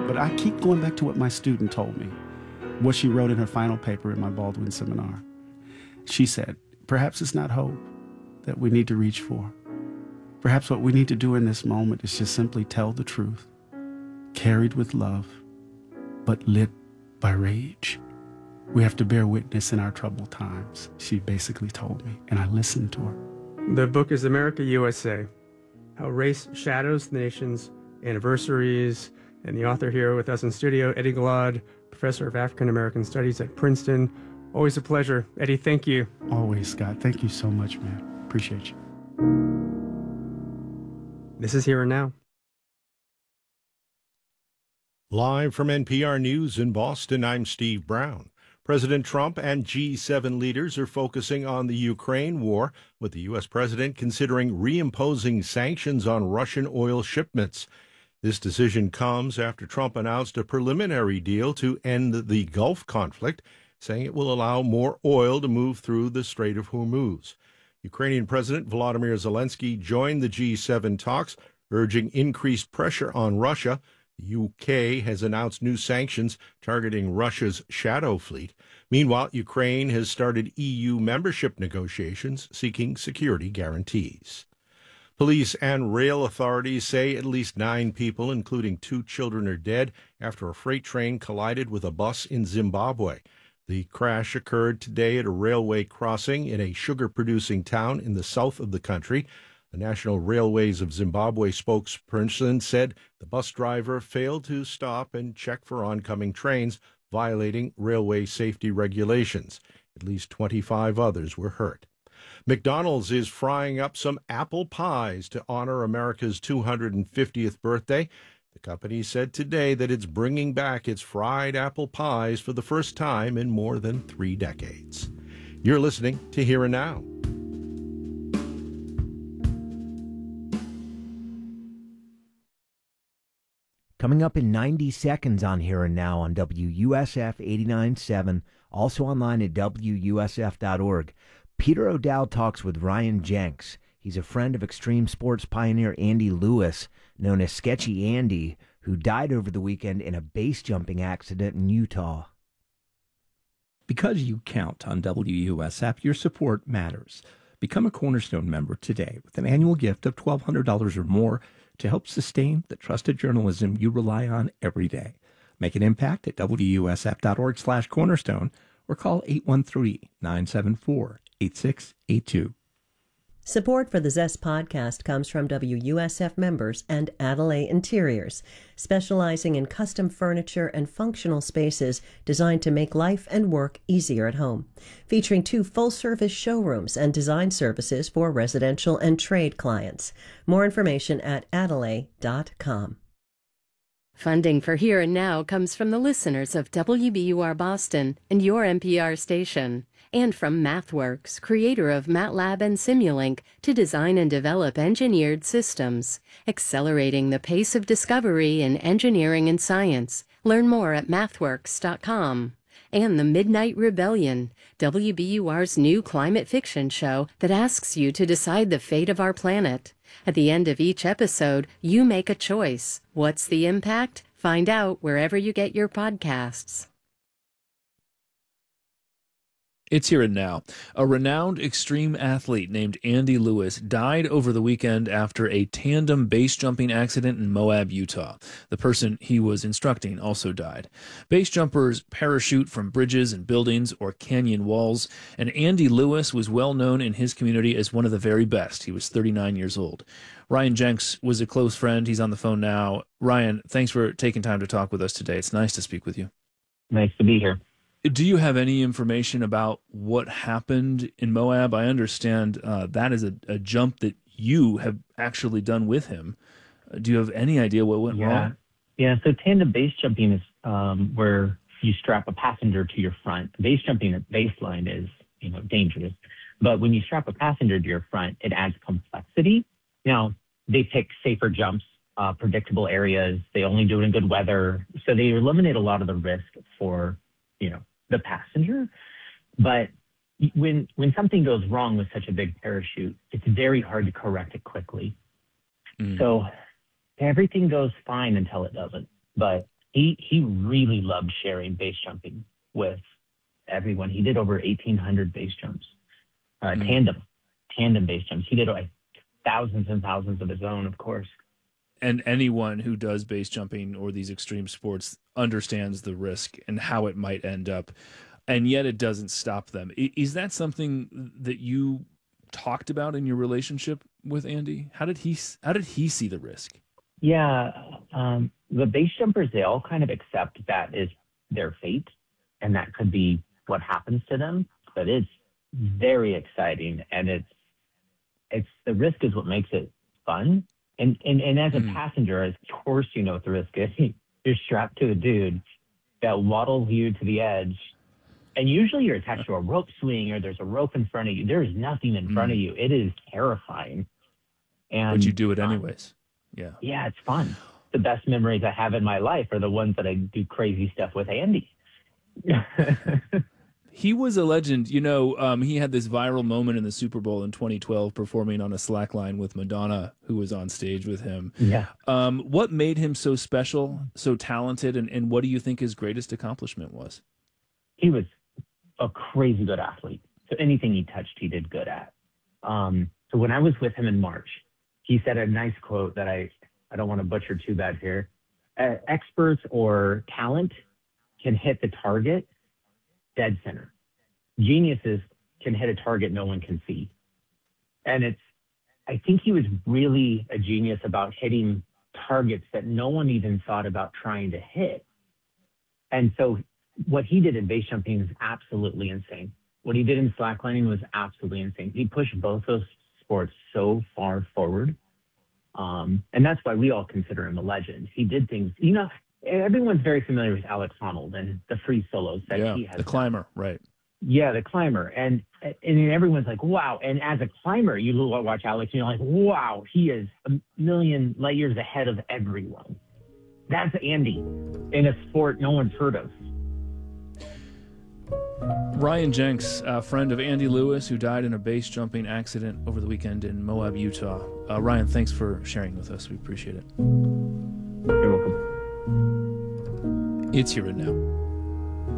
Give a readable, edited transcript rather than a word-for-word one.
But I keep going back to what my student told me, what she wrote in her final paper in my Baldwin seminar. She said, perhaps it's not hope that we need to reach for. Perhaps what we need to do in this moment is just simply tell the truth, carried with love, but lit by rage. We have to bear witness in our troubled times, she basically told me, and I listened to her. The book is America, USA, How Race Shadows the Nation's Anniversaries, and the author here with us in studio, Eddie Glaude, professor of African American Studies at Princeton. Always a pleasure. Eddie, thank you. Always, Scott. Thank you so much, man. Appreciate you. This is Here and Now. Live from NPR News in Boston, I'm Steve Brown. President Trump and G7 leaders are focusing on the Ukraine war, with the U.S. president considering reimposing sanctions on Russian oil shipments. This decision comes after Trump announced a preliminary deal to end the Gulf conflict, saying it will allow more oil to move through the Strait of Hormuz. Ukrainian President Volodymyr Zelensky joined the G7 talks, urging increased pressure on Russia. The UK has announced new sanctions targeting Russia's shadow fleet. Meanwhile, Ukraine has started EU membership negotiations seeking security guarantees. Police and rail authorities say at least 9 people, including 2 children, are dead after a freight train collided with a bus in Zimbabwe. The crash occurred today at a railway crossing in a sugar-producing town in the south of the country. The National Railways of Zimbabwe spokesperson said the bus driver failed to stop and check for oncoming trains, violating railway safety regulations. At least 25 others were hurt. McDonald's is frying up some apple pies to honor America's 250th birthday. The company said today that it's bringing back its fried apple pies for the first time in more than 3 decades. You're listening to Here and Now. Coming up in 90 seconds on Here and Now on WUSF 89.7, also online at WUSF.org. Peter O'Dowd talks with Ryan Jenks. He's a friend of extreme sports pioneer Andy Lewis, known as Sketchy Andy, who died over the weekend in a base jumping accident in Utah. Because you count on WUSF, your support matters. Become a Cornerstone member today with an annual gift of $1,200 or more to help sustain the trusted journalism you rely on every day. Make an impact at WUSF.org/cornerstone or call 813-974-8682. Support for the Zest podcast comes from WUSF members and Adelaide Interiors, specializing in custom furniture and functional spaces designed to make life and work easier at home. Featuring 2 full-service showrooms and design services for residential and trade clients. More information at adelaide.com. Funding for Here and Now comes from the listeners of WBUR Boston and your NPR station, and from MathWorks, creator of MATLAB and Simulink, to design and develop engineered systems, accelerating the pace of discovery in engineering and science. Learn more at mathworks.com. And The Midnight Rebellion, WBUR's new climate fiction show that asks you to decide the fate of our planet. At the end of each episode, you make a choice. What's the impact? Find out wherever you get your podcasts. It's Here and Now. A renowned extreme athlete named Andy Lewis died over the weekend after a tandem base jumping accident in Moab, Utah. The person he was instructing also died. Base jumpers parachute from bridges and buildings or canyon walls, and Andy Lewis was well known in his community as one of the very best. He was 39 years old. Ryan Jenks was a close friend. He's on the phone now. Ryan, thanks for taking time to talk with us today. It's nice to speak with you. Nice to be here. Do you have any information about what happened in Moab? I understand that is a jump that you have actually done with him. Do you have any idea what went wrong? Yeah, so tandem base jumping is where you strap a passenger to your front. Base jumping at baseline is, dangerous. But when you strap a passenger to your front, it adds complexity. Now, they pick safer jumps, predictable areas. They only do it in good weather. So they eliminate a lot of the risk for, the passenger. But when something goes wrong with such a big parachute, it's very hard to correct it quickly. So everything goes fine until it doesn't. But he really loved sharing base jumping with everyone. He did over 1,800 base jumps, tandem base jumps. He did like thousands and thousands of his own, of course. And anyone who does base jumping or these extreme sports understands the risk and how it might end up, and yet it doesn't stop them. Is that something that you talked about in your relationship with Andy? How did he see the risk? Yeah, the base jumpers, they all kind of accept that is their fate, and that could be what happens to them. But it's very exciting, and it's the risk is what makes it fun. And as a passenger, of course, you know what the risk is. You're strapped to a dude that waddles you to the edge, and usually you're attached to a rope swing or there's a rope in front of you. There's nothing in front of you. It is terrifying. But you do it anyways. Yeah. Yeah, it's fun. The best memories I have in my life are the ones that I do crazy stuff with Andy. He was a legend. You know, he had this viral moment in the Super Bowl in 2012 performing on a slackline with Madonna, who was on stage with him. Yeah. What made him so special, so talented, and what do you think his greatest accomplishment was? He was a crazy good athlete. So anything he touched, he did good at. So when I was with him in March, he said a nice quote that I don't want to butcher too bad here. Experts or talent can hit the target dead center. Geniuses can hit a target no one can see. And I think he was really a genius about hitting targets that no one even thought about trying to hit. And so what he did in base jumping is absolutely insane. What he did in slacklining was absolutely insane. He pushed both those sports so far forward. And that's why we all consider him a legend. He did things, you know, everyone's very familiar with Alex Honnold and the free solos that he has. The climber, right. Yeah, the climber. And everyone's like, wow. And as a climber, you watch Alex and you're like, wow, he is a million light years ahead of everyone. That's Andy in a sport no one's heard of. Ryan Jenks, a friend of Andy Lewis, who died in a base jumping accident over the weekend in Moab, Utah. Ryan, thanks for sharing with us. We appreciate it. You're welcome. It's Here and Now.